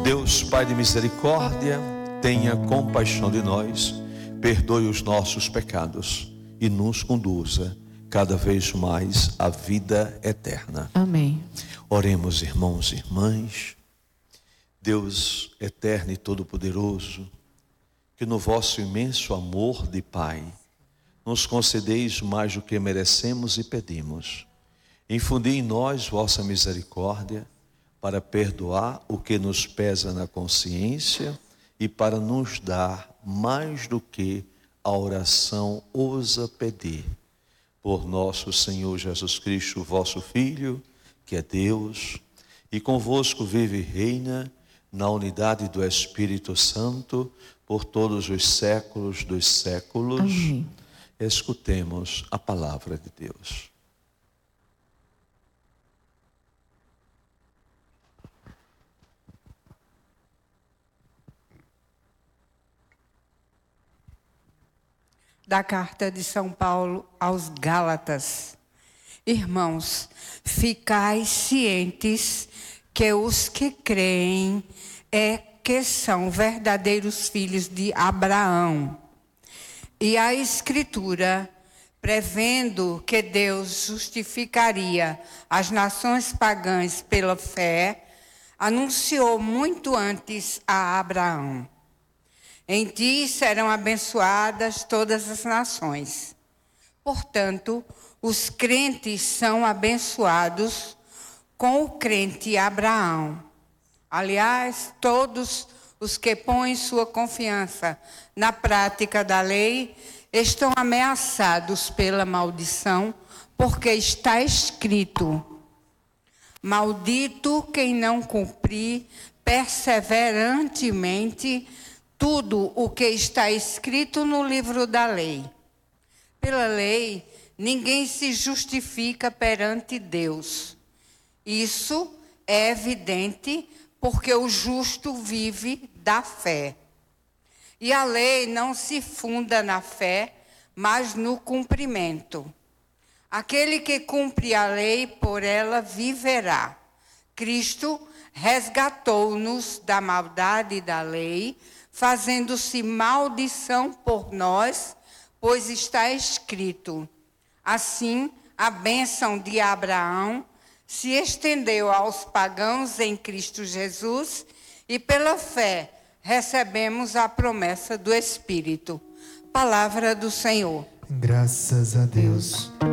Deus, Pai de misericórdia, tenha compaixão de nós, perdoe os nossos pecados e nos conduza cada vez mais à vida eterna. Amém. Oremos, irmãos e irmãs. Deus eterno e todo-poderoso, que no vosso imenso amor de Pai nos concedeis mais do que merecemos e pedimos. Infundi em nós vossa misericórdia para perdoar o que nos pesa na consciência e para nos dar mais do que a oração ousa pedir. Por nosso Senhor Jesus Cristo, vosso Filho, que é Deus, e convosco vive e reina na unidade do Espírito Santo, por todos os séculos dos séculos. Amém. Escutemos a palavra de Deus. Da carta de São Paulo aos Gálatas. Irmãos, ficai cientes que os que creem que são verdadeiros filhos de Abraão. E a Escritura, prevendo que Deus justificaria as nações pagãs pela fé, anunciou muito antes a Abraão: em ti serão abençoadas todas as nações. Portanto, os crentes são abençoados com o crente Abraão. Aliás, todos os que põem sua confiança na prática da lei estão ameaçados pela maldição, porque está escrito: maldito quem não cumprir perseverantemente tudo o que está escrito no livro da lei. Pela lei, ninguém se justifica perante Deus. Isso é evidente porque o justo vive da fé. E a lei não se funda na fé, mas no cumprimento. Aquele que cumpre a lei, por ela viverá. Cristo resgatou-nos da maldade da lei, fazendo-se maldição por nós, pois está escrito: assim, a bênção de Abraão se estendeu aos pagãos em Cristo Jesus, e pela fé recebemos a promessa do Espírito. Palavra do Senhor. Graças a Deus.